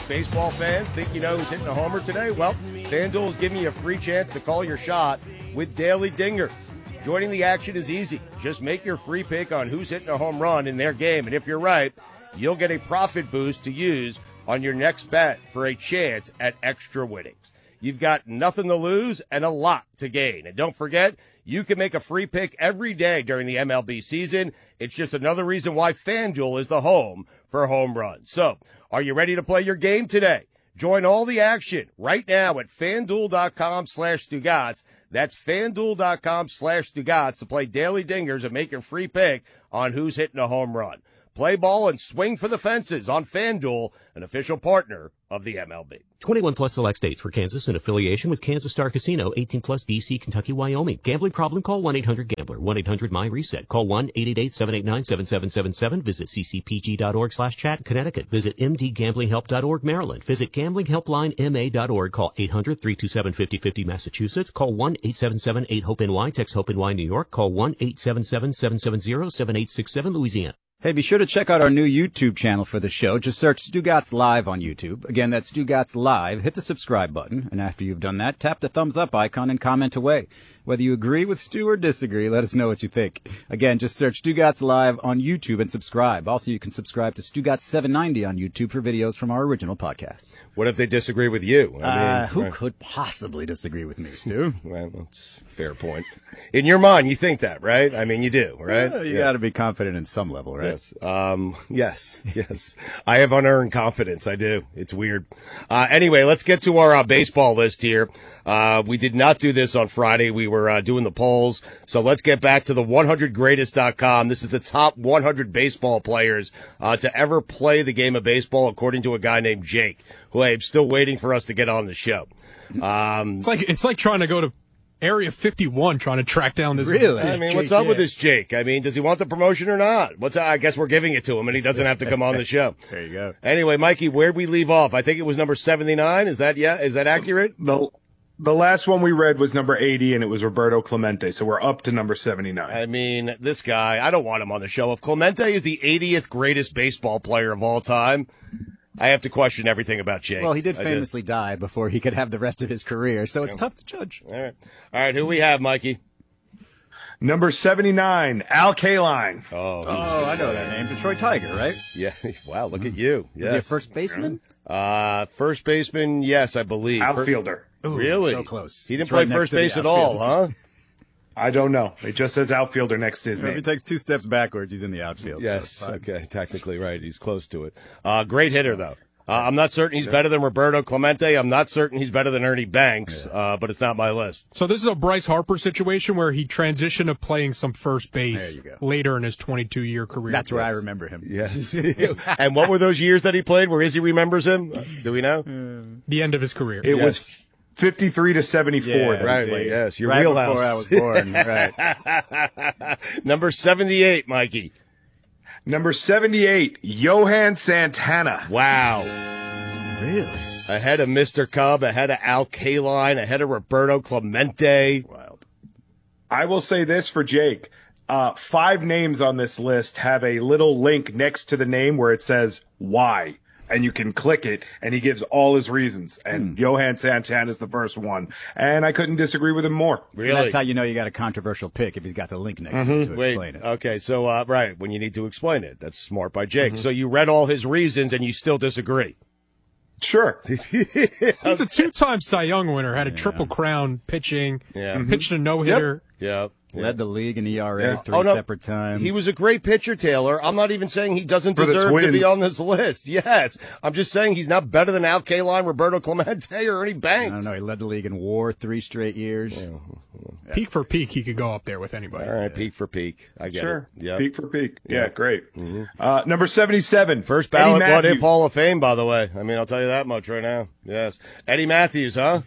baseball fans, think you know who's hitting a homer today? Well, FanDuel is giving you a free chance to call your shot with Daily Dinger. Joining the action is easy. Just make your free pick on who's hitting a home run in their game, and if you're right, you'll get a profit boost to use on your next bet for a chance at extra winnings. You've got nothing to lose and a lot to gain. And don't forget, you can make a free pick every day during the MLB season. It's just another reason why FanDuel is the home for home runs. So, are you ready to play your game today? Join all the action right now at FanDuel.com/Stugotz. That's FanDuel.com/Stugotz to play Daily Dingers and make your free pick on who's hitting a home run. Play ball and swing for the fences on FanDuel, an official partner of the MLB. 21 plus select states. For Kansas in affiliation with Kansas Star Casino. 18 plus DC, Kentucky, Wyoming. Gambling problem? Call 1-800-GAMBLER. 1-800-MY-RESET. Call 1-888-789-7777. Visit ccpg.org/chat. Connecticut. Visit mdgamblinghelp.org. Maryland. Visit gamblinghelplinema.org. Call 800-327-5050. Massachusetts. Call 1-877-8-HOPE-NY. Text HOPE-NY New York. Call 1-877-770-7867 Louisiana. Hey, be sure to check out our new YouTube channel for the show. Just search Stugotz Live on YouTube. Again, that's Stugotz Live. Hit the subscribe button, and after you've done that, tap the thumbs up icon and comment away. Whether you agree with Stu or disagree, let us know what you think. Again, just search Stugotz Live on YouTube and subscribe. Also, you can subscribe to Stugotz 790 on YouTube for videos from our original podcasts. What if they disagree with you? Who could possibly disagree with me, Stu? Well, that's a fair point. In your mind, you think that, right? I mean, you do, right? You got to be confident in some level, right? Yes. Yes. I have unearned confidence. I do. It's weird. Anyway, let's get to our baseball list here. We did not do this on Friday. We were doing the polls. So let's get back to the 100greatest.com. This is the top 100 baseball players to ever play the game of baseball, according to a guy named Jake, who I'm still waiting for us to get on the show. It's like trying to go to Area 51 trying to track down this. Really? I mean, what's up with this Jake? I mean, does he want the promotion or not? I guess we're giving it to him, and he doesn't have to come on the show. There you go. Anyway, Mikey, where'd we leave off? I think it was number 79. Is that accurate? The last one we read was number 80, and it was Roberto Clemente. So we're up to number 79. I mean, this guy, I don't want him on the show. If Clemente is the 80th greatest baseball player of all time, I have to question everything about Jake. Well, he did famously die before he could have the rest of his career, so it's tough to judge. All right. Who we have, Mikey? Number 79, Al Kaline. Oh, I know that name. Detroit Tiger, right? Yeah. Wow, look at you. Yes. Is he a first baseman? First baseman, yes, I believe. Outfielder. Ooh, Really? So close. He didn't It's play right next first to the base at all, outfield. huh? I don't know. It just says outfielder next to his If he name. takes 2 steps backwards, he's in the outfield. Yes. So it's fine. Okay. Technically right. He's close to it. Great hitter, though. I'm not certain he's better than Roberto Clemente. I'm not certain he's better than Ernie Banks, but it's not my list. So this is a Bryce Harper situation where he transitioned to playing some first base There you go. later in his 22-year career. That's where I remember him. Yes. And what were those years that he played where Izzy remembers him? Do we know? the end of his career. It was 53 to 74. Yeah, that Right. day. Yes. Your Right wheelhouse. before I was born. Right. Number 78, Mikey. Number 78, Johan Santana. Wow. Really? Ahead of Mr. Cub, ahead of Al Kaline, ahead of Roberto Clemente. Wild. I will say this for Jake. 5 names on this list have a little link next to the name where it says why. And you can click it, and he gives all his reasons. And Johan Santana is the first one. And I couldn't disagree with him more. Really? So that's how you know you got a controversial pick, if he's got the link next to it to explain it. Okay, so, right, when you need to explain it. That's smart by Jake. So you read all his reasons and you still disagree. Sure. He's a 2-time Cy Young winner, had a triple crown pitching, pitched a no-hitter. Yeah. Led the league in ERA Yeah. 3 separate times. He was a great pitcher, Taylor. I'm not even saying he doesn't For the deserve to be Twins. on this list. Yes. I'm just saying he's not better than Al Kaline, Roberto Clemente, or Ernie Banks. I don't know. He led the league in WAR 3 straight years. Peak for peak, he could go up there with anybody. All right, peak for peak. I get Sure. it. Yeah. Peak for peak. Yeah, great. Number 77. First Eddie ballot What If Matthews. Hall of Fame, by the way. I mean, I'll tell you that much right now. Yes. Eddie Matthews, huh?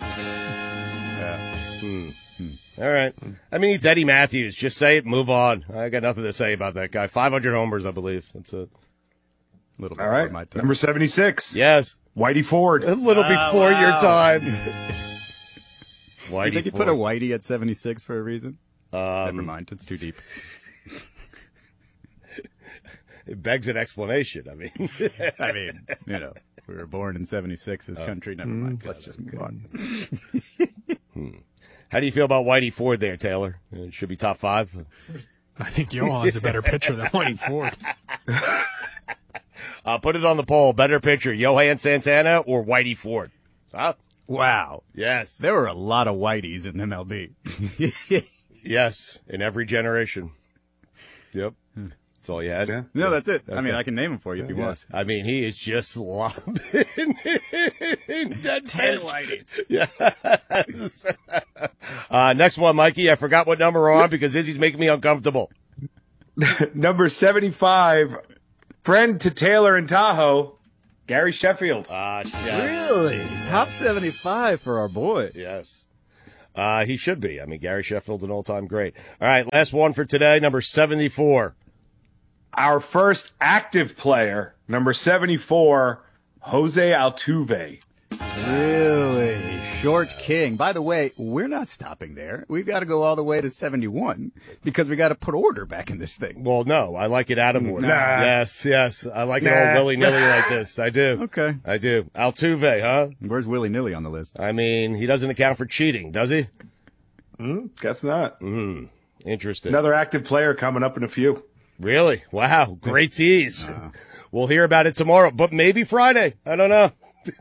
All right. I mean, it's Eddie Matthews. Just say it, move on. I got nothing to say about that guy. 500 homers, I believe. That's it. A little bit All before right. my time. Number 76. Yes. Whitey Ford. A little before your time. Whitey You think you put a Whitey at 76 for a reason? Never mind. It's too deep. It begs an explanation. I mean, I mean, you know. We were born in 76 as country. Never mind. Let's just move on. How do you feel about Whitey Ford there, Taylor? It should be top 5. I think Johan's a better pitcher than Whitey Ford. Put it on the poll. Better pitcher, Johan Santana or Whitey Ford? Huh? Wow. Yes. There were a lot of Whiteys in MLB. Yes, in every generation. Yep. That's all you had? Yeah. No, that's it. Okay. I mean, I can name them for you if you want. I mean, he is just lobbing dead 10 Whiteys. Yes. Next one, Mikey. I forgot what number we're on because Izzy's making me uncomfortable. Number 75, friend to Taylor and Tahoe, Gary Sheffield. Really? Top 75 for our boy. Yes. He should be. I mean, Gary Sheffield's an all-time great. All right, last one for today, number 74. Our first active player, number 74, Jose Altuve. Really? Short King. By the way, we're not stopping there. We've got to go all the way to 71 because we got to put order back in this thing. Well, no, I like it out of order. Nah. Yes. I like it all willy-nilly like this. I do. Okay. I do. Altuve, huh? Where's willy-nilly on the list? I mean, he doesn't account for cheating, does he? Guess not. Interesting. Another active player coming up in a few. Really? Wow. Great tease. We'll hear about it tomorrow, but maybe Friday. I don't know.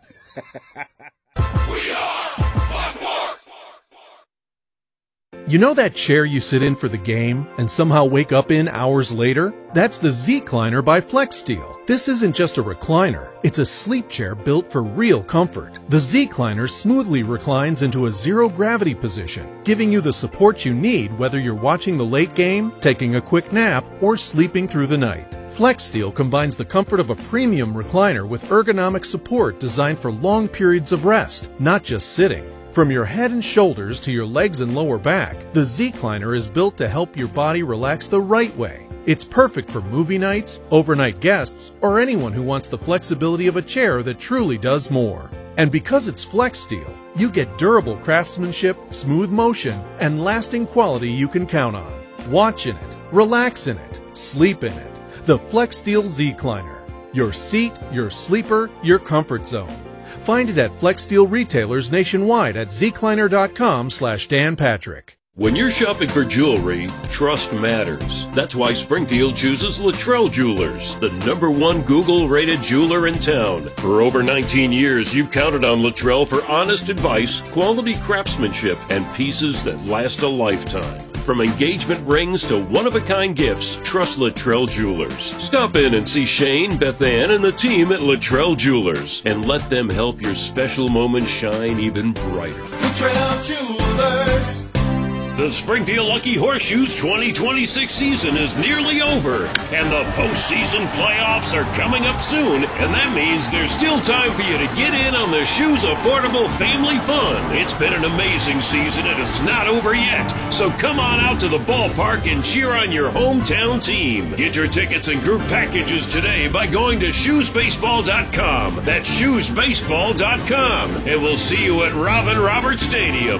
You know that chair you sit in for the game and somehow wake up in hours later? That's the Z-Cliner by FlexSteel. This isn't just a recliner. It's a sleep chair built for real comfort. The Z-Cliner smoothly reclines into a zero-gravity position, giving you the support you need whether you're watching the late game, taking a quick nap, or sleeping through the night. FlexSteel combines the comfort of a premium recliner with ergonomic support designed for long periods of rest, not just sitting. From your head and shoulders to your legs and lower back, the Z-Cliner is built to help your body relax the right way. It's perfect for movie nights, overnight guests, or anyone who wants the flexibility of a chair that truly does more. And because it's FlexSteel, you get durable craftsmanship, smooth motion, and lasting quality you can count on. Watch in it, relax in it, sleep in it. The FlexSteel Z-Cliner. Your seat, your sleeper, your comfort zone. Find it at FlexSteel retailers nationwide at zcliner.com/Dan Patrick. When you're shopping for jewelry, trust matters. That's why Springfield chooses Luttrell Jewelers, the #1 Google-rated jeweler in town. For over 19 years, you've counted on Luttrell for honest advice, quality craftsmanship, and pieces that last a lifetime. From engagement rings to one-of-a-kind gifts, trust Luttrell Jewelers. Stop in and see Shane, Beth Ann, and the team at Luttrell Jewelers, and let them help your special moments shine even brighter. Luttrell Jewelers. The Springfield Lucky Horseshoes 2026 season is nearly over, and the postseason playoffs are coming up soon, and that means there's still time for you to get in on the Shoes Affordable Family Fun. It's been an amazing season, and it's not over yet, so come on out to the ballpark and cheer on your hometown team. Get your tickets and group packages today by going to shoesbaseball.com. That's shoesbaseball.com, and we'll see you at Robin Roberts Stadium.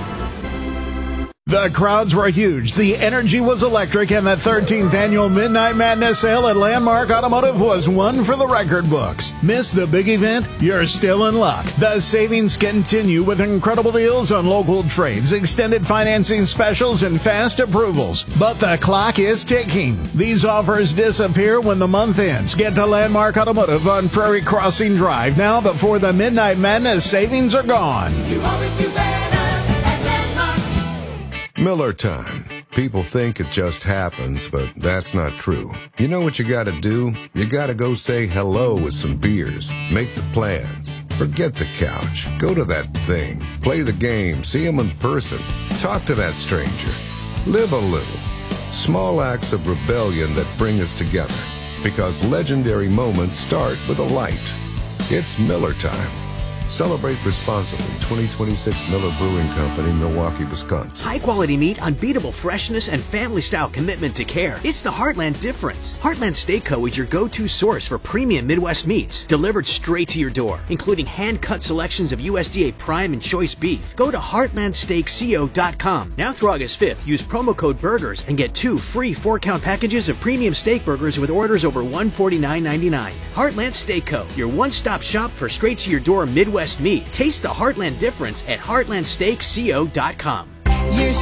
The crowds were huge, the energy was electric, and the 13th annual Midnight Madness sale at Landmark Automotive was one for the record books. Miss the big event? You're still in luck. The savings continue with incredible deals on local trades, extended financing specials, and fast approvals. But the clock is ticking. These offers disappear when the month ends. Get to Landmark Automotive on Prairie Crossing Drive now before the Midnight Madness savings are gone. You always do better at Landmark. Miller time. People think it just happens, but that's not true. You know what you gotta do? You gotta go say hello with some beers. Make the plans. Forget the couch. Go to that thing. Play the game. See them in person. Talk to that stranger. Live a little. Small acts of rebellion that bring us together. Because legendary moments start with a light. It's Miller time. Celebrate responsibly. 2026 Miller Brewing Company, Milwaukee, Wisconsin. High-quality meat, unbeatable freshness, and family-style commitment to care. It's the Heartland difference. Heartland Steak Co. is your go-to source for premium Midwest meats, delivered straight to your door, including hand-cut selections of USDA prime and choice beef. Go to heartlandsteakco.com. Now through August 5th, use promo code BURGERS and get 2 free 4-count packages of premium steak burgers with orders over $149.99. Heartland Steak Co., your one-stop shop for straight-to-your-door Midwest meat. Taste the Heartland difference at heartlandsteakco.com.